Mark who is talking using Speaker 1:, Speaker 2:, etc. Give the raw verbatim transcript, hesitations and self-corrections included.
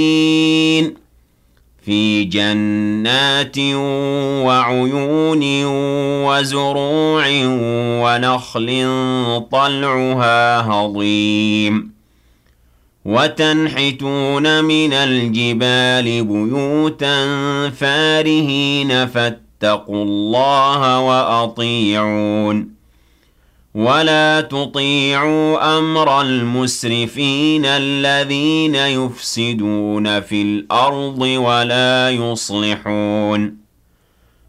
Speaker 1: في جنات وعيون وزروع ونخل طلعها هضيم وتنحتون من الجبال بيوتا فارهين فاتقوا الله وأطيعون ولا تطيعوا أمر المسرفين الذين يفسدون في الأرض ولا يصلحون